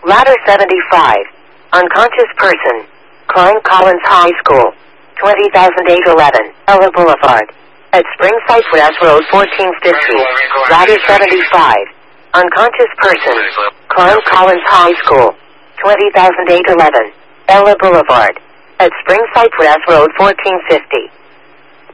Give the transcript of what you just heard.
Ladder 75. Unconscious person. Klein Collins High School. 20,811. Ella Boulevard. At Springside West Road 1450. Ladder 75. Unconscious person. Klein Collins High School. 20,811. Ella Boulevard. At Springside West Road 1450.